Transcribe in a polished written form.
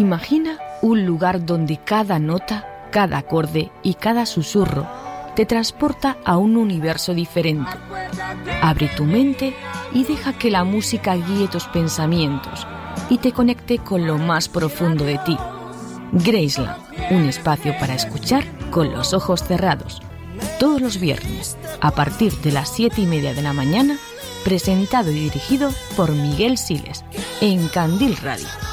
Imagina un lugar donde cada nota, cada acorde y cada susurro te transporta a un universo diferente. Abre tu mente y deja que la música guíe tus pensamientos y te conecte con lo más profundo de ti. Graceland, un espacio para escuchar con los ojos cerrados. Todos los viernes, a partir de las 7:30 de la mañana, presentado y dirigido por Miguel Siles, en Candil Radio.